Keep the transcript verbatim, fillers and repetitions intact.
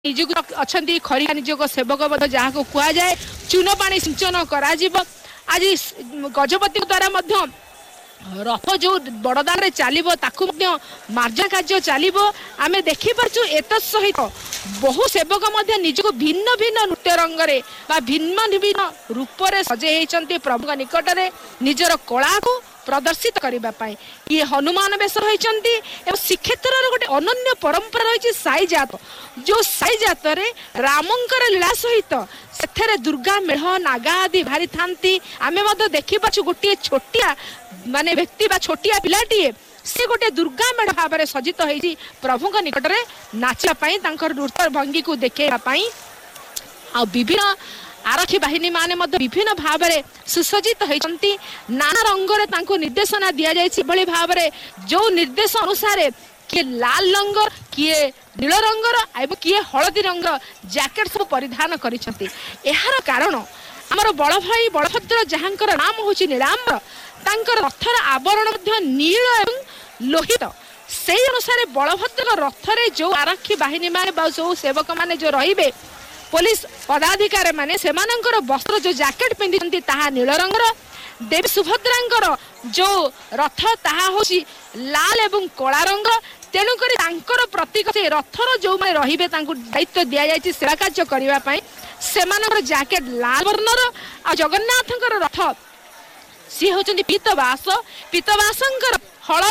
निजुग अच्छा खरीदा निजोग सेवक जहाँ को कह जाए चून पानी सिंचन कर आज गजपति द्वारा रथ जो बड़दान चलो ताकू मार्जा कार्य चलो आम देखिपु एत सहित बहु सेवक निजक भिन्न भिन्न नृत्य रंगरे भिन्न भिन्न रूप से सजे प्रभु निकट में निजर कला को प्रदर्शित करने ये हनुमान बेश होती श्रीक्षेत्र गोटे अनन्य परंपरा रही साई जात जो साई जात रामंकर लीला सहित से दुर्गा मेढ़ नागा आदि भारी थांती आम देखी पाचु गोटे छोटिया माने व्यक्ति बा छोटिया पिलाटीए सी गोटे दुर्गा मेढ़ भाव में सज्जित होती प्रभु निकट में नाचापी नृत्य भंगी को देखवाई आ विभिन्न आरक्षी बाहिनी माने विभिन्न भाव में सुसज्जित होती नाना रंगरे निर्देशना दि जाए भाव में जो निर्देश अनुसार किए लाल रंग किए नील रंगर एवं किए हलदी रंग जैकेट सब परिधान करिसेंती एहार कारण आमर बड़ भाई बलभद्र जहाँकर नाम हूँ नीलांबर तांकर रथर आवरण नील एवं लोहित से अनुसार बलभद्र रथरे जो आरक्षी बाहिनी माने जो सेवक माने जो रहिबे पुलिस पदाधिकारी माने सेमानंकर वस्त्र जो जैकेट पिंधि ताहा नील रंगर देवी सुभद्रांकर जो रथ ताहा होची लाल एवं कला रंग तेणुकर तांकर प्रतीक से रथर जो माने रहिबे तांको दायित्व दिया जायछि सेवा कार्य करिवा पई सेमानकर जैकेट लाल वर्णर आ जगन्नाथंकर रथ सी होचंदी पीतवास पीतवासंकर हल